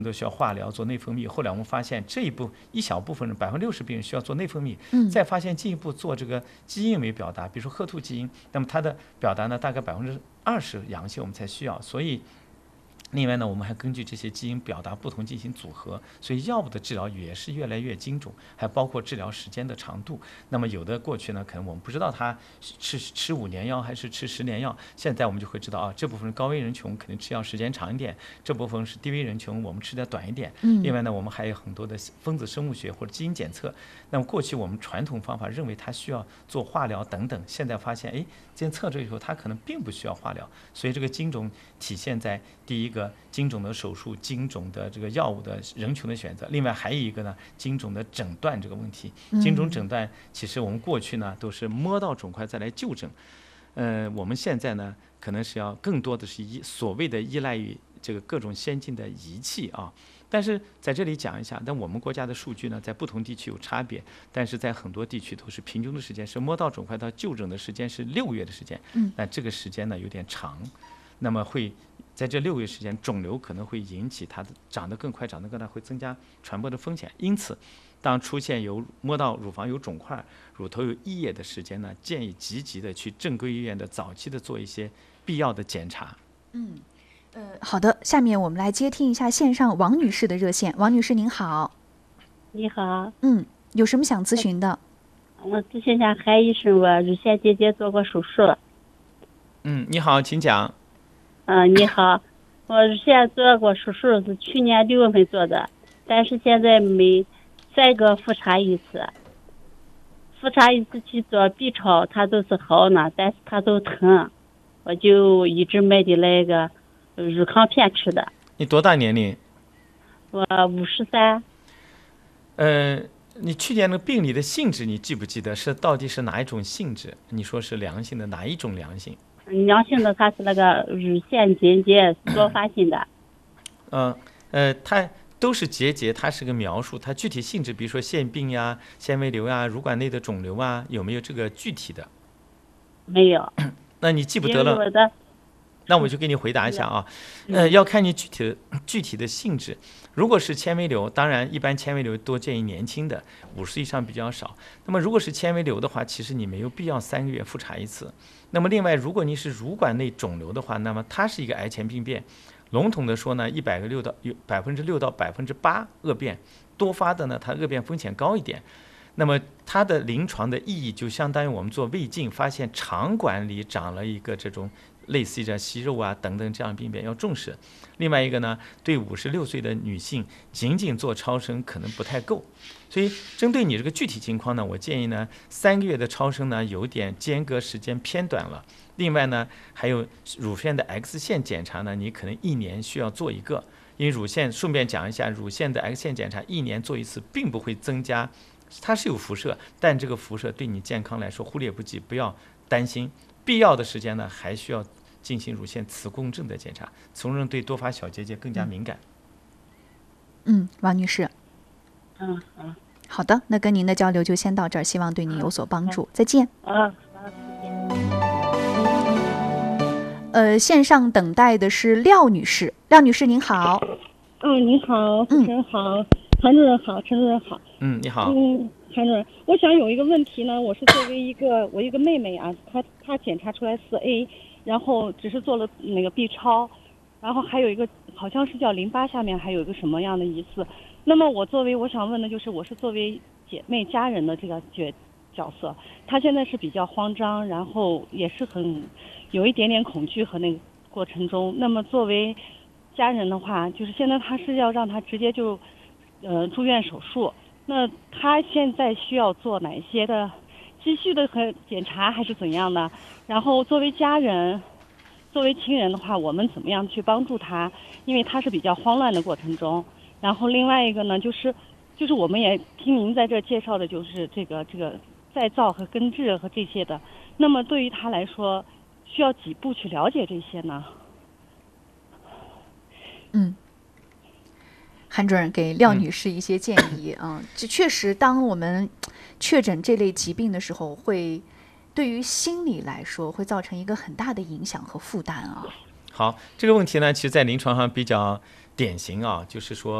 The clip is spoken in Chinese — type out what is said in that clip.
都需要化疗做内分泌，后来我们发现这一小部分人60%病人需要做内分泌，再发现进一步做这个基因为表达，比如说HER2基因，那么它的表达呢大概20%阳性我们才需要，所以。另外呢，我们还根据这些基因表达不同进行组合，所以药物的治疗也是越来越精准，还包括治疗时间的长度。那么有的过去呢，可能我们不知道他吃5年药还是吃10年药，现在我们就会知道啊，这部分高危人群肯定吃药时间长一点，这部分是低危人群我们吃的短一点。另外呢，我们还有很多的分子生物学或者基因检测。那么过去我们传统方法认为它需要做化疗等等，现在发现哎，检测这以后它可能并不需要化疗，所以这个精准体现在第一个。精准的手术、精准的这个药物的人群的选择，另外还有一个呢，精准的诊断这个问题。精准诊断，其实我们过去呢都是摸到肿块再来就诊，我们现在呢可能是要更多的是所谓的依赖于这个各种先进的仪器啊。但是在这里讲一下，但我们国家的数据呢，在不同地区有差别，但是在很多地区都是平均的时间是摸到肿块到就诊的时间是6个月的时间，但这个时间呢有点长，那么会。在这6个月时间，肿瘤可能会引起它的长得更快，长得更大，会增加传播的风险。因此，当出现摸到乳房有肿块、乳头有异液的时间呢，建议积极的去正规医院的早期的做一些必要的检查。 好的，下面我们来接听一下线上王女士的热线。王女士您好。 你好。 有什么想咨询的？ 我咨询一下韩医生，我乳腺结节做过手术。 你好，请讲。 你好，我乳腺做过手术，是去年6月份做的，但是现在每3个复查一次，去做 B 超，它都是好呢，但是它都疼，我就一直买的那个乳康片吃的。 你多大年龄？ 我53。 你去年那个病理的性质你记不记得？到底是哪一种性质？你说是良性的，哪一种良性？ 良性的它是那个乳腺结节多发性的。 它都是结节，它是个描述，它具体性质，比如说腺病呀、纤维瘤呀、乳管内的肿瘤啊，有没有这个具体的？ 没有。 那你记不得了？那我就给你回答一下啊。要看你具体的性质。如果是纤维瘤，当然一般纤维瘤多建议年轻的，50以上比较少。那么如果是纤维瘤的话，其实你没有必要3个月复查一次。那么另外，如果你是乳管内肿瘤的话，那么它是一个癌前病变。笼统的说呢，6%到8%恶变，多发的呢，它恶变风险高一点。那么它的临床的意义就相当于我们做胃镜，发现肠管里长了一个这种类似于这息肉啊等等这样病变，要重视。另外一个呢，对56岁的女性，仅仅做超声可能不太够。所以针对你这个具体情况呢，我建议呢，3个月的超声呢有点间隔时间偏短了。另外呢，还有乳腺的 X 线检查呢，你可能1年需要做一个。因为乳腺，顺便讲一下，乳腺的 X 线检查1年做一次，并不会增加，它是有辐射，但这个辐射对你健康来说忽略不计，不要担心。必要的时间呢，还需要进行乳腺磁共振的检查，从而对多发小结节更加敏感。 王女士。好的，那跟您的交流就先到这儿，希望对您有所帮助。再见。线上等待的是廖女士。廖女士您好。 你好，主持人好，韩主任好，陈主任好。 你好。 韩主任，我想有一个问题呢，我是作为我一个妹妹啊，她检查出来4A， 然后只是做了那个 B 超，然后还有一个好像是叫淋巴下面还有一个什么样的疑似。那么我想问的就是，我是作为姐妹家人的这个角色，她现在是比较慌张，然后也是有一点点恐惧和那个过程中。那么作为家人的话，就是现在她是要让她直接就住院手术。那他现在需要做哪些的继续的检查还是怎样的？然后作为家人、作为亲人的话，我们怎么样去帮助他？因为他是比较慌乱的过程中。然后另外一个呢，就是我们也听您在这介绍的，就是这个再造和根治和这些的。那么对于他来说，需要几步去了解这些呢？ 韩主任给廖女士一些建议这确实，当我们确诊这类疾病的时候，会对于心理来说会造成一个很大的影响和负担啊。 好，这个问题呢，其实在临床上比较典型啊，就是说